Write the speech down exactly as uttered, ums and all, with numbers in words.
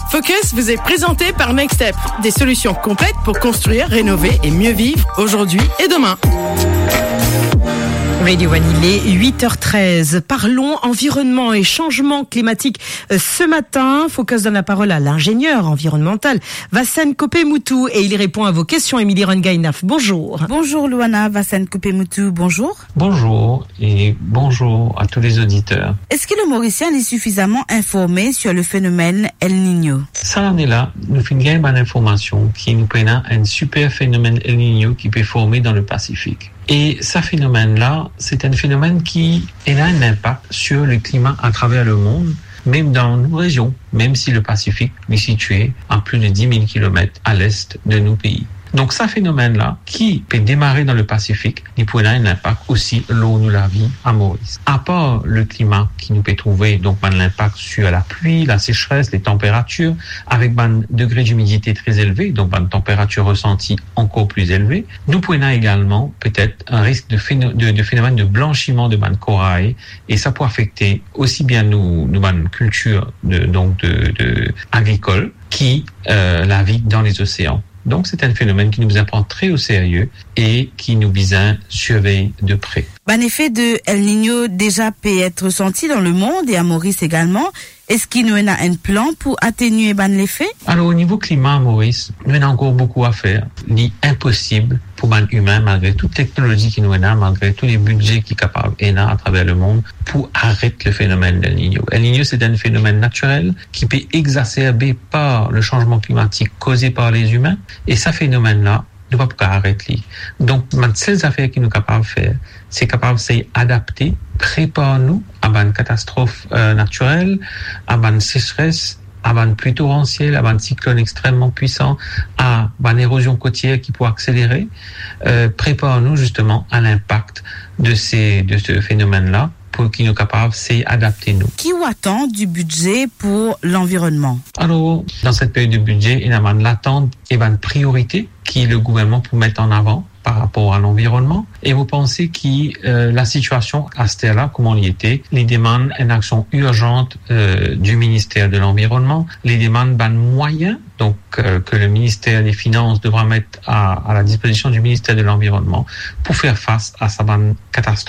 Focus vous est présenté par Nextstep, des solutions complètes pour construire, rénover et mieux vivre aujourd'hui et demain. Radio One, il est huit heures treize. Parlons environnement et changement climatique. Ce matin, Focus donne la parole à l'ingénieur environnemental Vassen Kopemoutou et il répond à vos questions. Émilie Rongainaf, bonjour. Bonjour Luana, Vassen Kopemoutou, bonjour. Bonjour et bonjour à tous les auditeurs. Est-ce que le Mauricien est suffisamment informé sur le phénomène El Niño? Ça en est là, nous finissons par l'information qui nous prend un super phénomène El Niño qui peut former dans le Pacifique. Et ce phénomène-là, c'est un phénomène qui a un impact sur le climat à travers le monde, même dans nos régions, même si le Pacifique est situé à plus de dix mille kilomètres à l'est de nos pays. Donc, ce phénomène-là, qui peut démarrer dans le Pacifique, il pourrait avoir un impact aussi là où nous la vie à Maurice. À part le climat qui nous peut trouver, donc, ben, l'impact sur la pluie, la sécheresse, les températures, avec un degré d'humidité très élevé, donc une température ressentie encore plus élevée, nous pourrions également peut-être un risque de, phéno- de, de phénomène de blanchiment de ban corail, et ça peut affecter aussi bien nous, nous ban culture de, donc de, de agricole, qui euh, la vie dans les océans. Donc, c'est un phénomène qui nous apprend très au sérieux et qui nous vise à surveiller de près. Un effet de El Niño déjà peut être senti dans le monde et à Maurice également. Est-ce qu'il nous a un plan pour atténuer ben l'effet? Alors, au niveau climat à Maurice, nous avons encore beaucoup à faire. Il est impossible pour ben humain, malgré toute technologie qui nous a, malgré tous les budgets qui sont capables d'être à travers le monde, pour arrêter le phénomène d'El Niño. El Niño, c'est un phénomène naturel qui peut exacerber par le changement climatique causé par les humains. Et ce phénomène-là, nous ne pouvons pas arrêter. Donc, les seules affaires que nous sommes capables de faire, c'est capable de s'adapter, préparer-nous à une catastrophe euh, naturelle, à une sécheresse, à une pluie torrentielle, à un cyclone extrêmement puissant, à une érosion côtière qui peut accélérer. Euh, préparons-nous justement à l'impact de ces de ce phénomène-là pour qu'ils nous capables de s'adapter nous. Qui attend du budget pour l'environnement? Alors, dans cette période de budget, il y a une l'attente et une priorité qui le gouvernement peut mettre en avant par rapport à l'environnement. Et vous pensez que euh, la situation à ce là comment il était, les demandes une action urgente euh, du ministère de l'Environnement, les demandes d'un moyen donc euh, que le ministère des Finances devra mettre à, à la disposition du ministère de l'Environnement pour faire face à sa catastrophe.